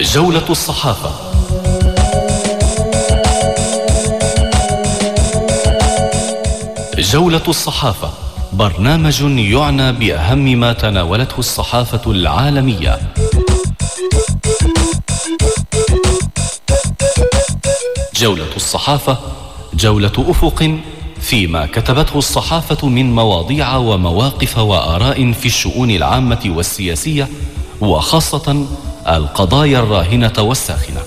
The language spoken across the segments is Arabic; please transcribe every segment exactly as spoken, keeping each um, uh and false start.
جولة الصحافة. جولة الصحافة برنامج يعنى بأهم ما تناولته الصحافة العالمية. جولة الصحافة جولة أفق فيما كتبته الصحافة من مواضيع ومواقف وآراء في الشؤون العامة والسياسية، وخاصة القضايا الراهنة والساخنة.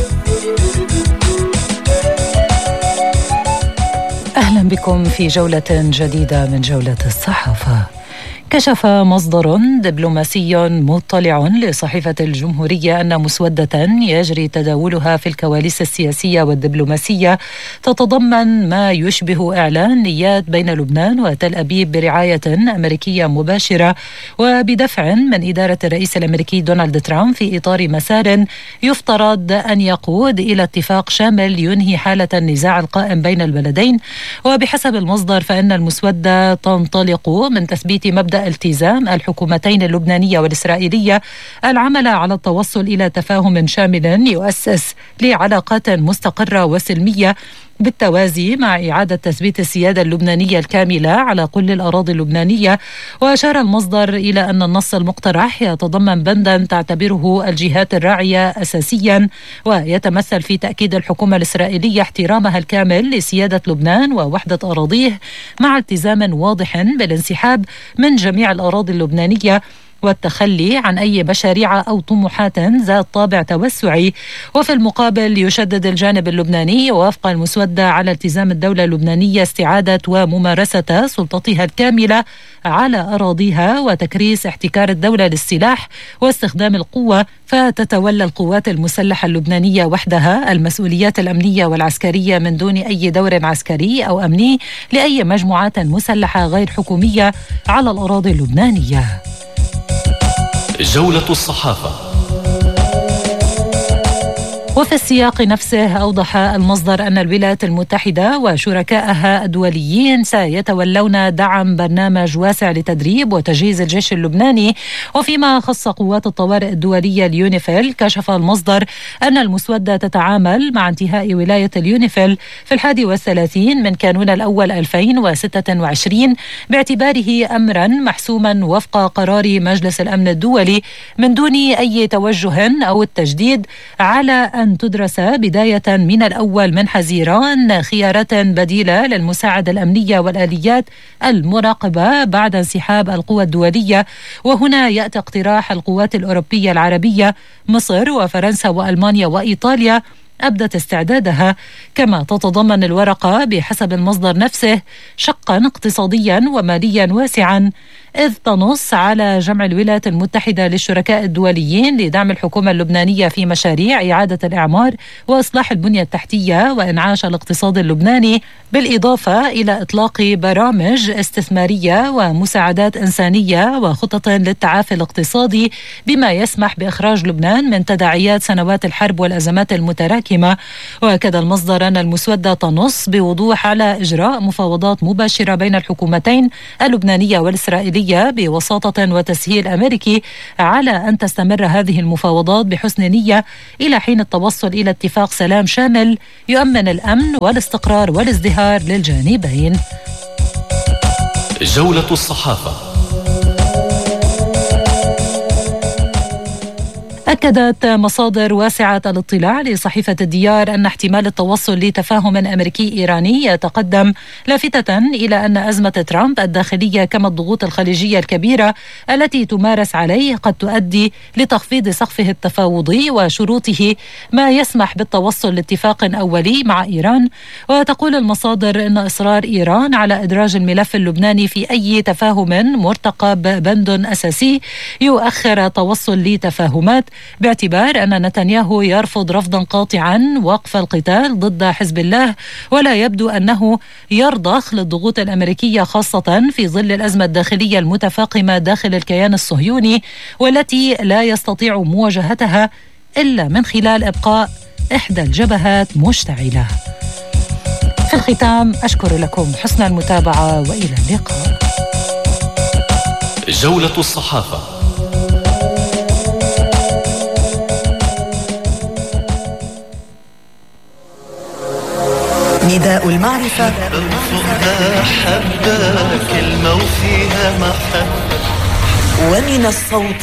أهلا بكم في جولة جديدة من جولة الصحافة. كشف مصدر دبلوماسي مطلع لصحيفة الجمهورية أن مسودة يجري تداولها في الكواليس السياسية والدبلوماسية تتضمن ما يشبه إعلان نيات بين لبنان وتل أبيب برعاية أمريكية مباشرة وبدفع من إدارة الرئيس الأمريكي دونالد ترامب في إطار مسار يفترض أن يقود إلى اتفاق شامل ينهي حالة النزاع القائم بين البلدين. وبحسب المصدر فإن المسودة تنطلق من تثبيت مبدأ التزام الحكومتين اللبنانية والإسرائيلية العمل على التوصل إلى تفاهم شامل يؤسس لعلاقات مستقرة وسلمية بالتوازي مع إعادة تثبيت السيادة اللبنانية الكاملة على كل الأراضي اللبنانية. وأشار المصدر إلى أن النص المقترح يتضمن بندا تعتبره الجهات الراعية أساسيا، ويتمثل في تأكيد الحكومة الإسرائيلية احترامها الكامل لسيادة لبنان ووحدة أراضيه مع التزام واضح بالانسحاب من جميع الأراضي اللبنانية والتخلي عن أي مشاريع أو طموحات ذات طابع توسعي. وفي المقابل يشدد الجانب اللبناني وفق المسودة على التزام الدولة اللبنانية استعادة وممارسة سلطتها الكاملة على أراضيها وتكريس احتكار الدولة للسلاح واستخدام القوة، فتتولى القوات المسلحة اللبنانية وحدها المسؤوليات الأمنية والعسكرية من دون أي دور عسكري أو أمني لأي مجموعات مسلحة غير حكومية على الأراضي اللبنانية. جولة الصحافة. وفي السياق نفسه أوضح المصدر أن الولايات المتحدة وشركائها الدوليين سيتولون دعم برنامج واسع لتدريب وتجهيز الجيش اللبناني. وفيما خص قوات الطوارئ الدولية اليونيفيل، كشف المصدر أن المسودة تتعامل مع انتهاء ولاية اليونيفيل في الحادي والثلاثين من كانون الأول ألفين وستة وعشرين باعتباره أمرا محسوما وفق قرار مجلس الأمن الدولي من دون أي توجه أو التجديد على أن تدرس بداية من الأول من حزيران خيارات بديلة للمساعدة الأمنية والآليات المراقبة بعد انسحاب القوى الدولية. وهنا يأتي اقتراح القوات الأوروبية العربية مصر وفرنسا وألمانيا وإيطاليا أبدت استعدادها. كما تتضمن الورقة بحسب المصدر نفسه شقا اقتصاديا وماليا واسعا، إذ تنص على جمع الولايات المتحدة للشركاء الدوليين لدعم الحكومة اللبنانية في مشاريع إعادة الإعمار وإصلاح البنية التحتية وإنعاش الاقتصاد اللبناني، بالإضافة إلى إطلاق برامج استثمارية ومساعدات إنسانية وخطط للتعافي الاقتصادي بما يسمح بإخراج لبنان من تداعيات سنوات الحرب والأزمات المتراكمة. وأكد المصدر أن المسودة تنص بوضوح على إجراء مفاوضات مباشرة بين الحكومتين اللبنانية والإسرائيلية بوساطة وتسهيل أمريكي على أن تستمر هذه المفاوضات بحسن نية إلى حين التوصل إلى اتفاق سلام شامل يؤمن الأمن والاستقرار والازدهار للجانبين. جولة الصحافة. أكدت مصادر واسعة الاطلاع لصحيفة الديار أن احتمال التوصل لتفاهم أمريكي إيراني يتقدم، لافتة إلى أن أزمة ترامب الداخلية كما الضغوط الخليجية الكبيرة التي تمارس عليه قد تؤدي لتخفيض سقفه التفاوضي وشروطه، ما يسمح بالتوصل لاتفاق أولي مع إيران. وتقول المصادر أن إصرار إيران على إدراج الملف اللبناني في أي تفاهم مرتقب بند أساسي يؤخر توصل لتفاهمات، باعتبار أن نتنياهو يرفض رفضا قاطعا وقف القتال ضد حزب الله، ولا يبدو أنه يرضخ للضغوط الأمريكية، خاصة في ظل الأزمة الداخلية المتفاقمة داخل الكيان الصهيوني والتي لا يستطيع مواجهتها إلا من خلال إبقاء إحدى الجبهات مشتعلة. في الختام أشكر لكم حسن المتابعة وإلى اللقاء. جولة الصحافة. نداء المعرفة فوقها حبة كلمة وفيها محبة، ومن الصوت